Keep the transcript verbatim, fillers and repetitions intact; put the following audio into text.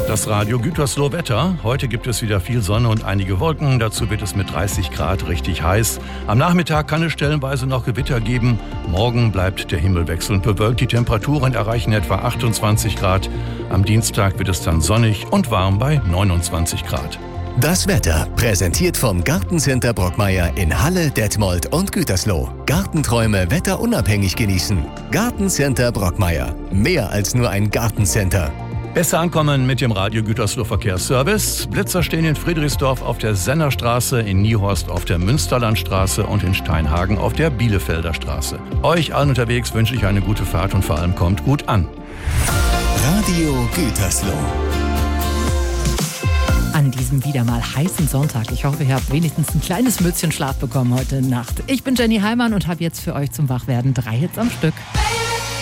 Das Radio Gütersloh Wetter. Heute gibt es wieder viel Sonne und einige Wolken. Dazu wird es mit dreißig Grad richtig heiß. Am Nachmittag kann es stellenweise noch Gewitter geben. Morgen bleibt der Himmel wechselnd bewölkt. Die Temperaturen erreichen etwa achtundzwanzig Grad. Am Dienstag wird es dann sonnig und warm bei neunundzwanzig Grad. Das Wetter präsentiert vom Gartencenter Brockmeier in Halle, Detmold und Gütersloh. Gartenträume wetterunabhängig genießen. Gartencenter Brockmeier. Mehr als nur ein Gartencenter. Besser ankommen mit dem Radio Gütersloh Verkehrsservice. Blitzer stehen in Friedrichsdorf auf der Sennerstraße, in Niehorst auf der Münsterlandstraße und in Steinhagen auf der Bielefelder Straße. Euch allen unterwegs wünsche ich eine gute Fahrt und vor allem kommt gut an. Radio Gütersloh. An diesem wieder mal heißen Sonntag. Ich hoffe, ihr habt wenigstens ein kleines Mützchen Schlaf bekommen heute Nacht. Ich bin Jenny Heimann und habe jetzt für euch zum Wachwerden drei Hits am Stück.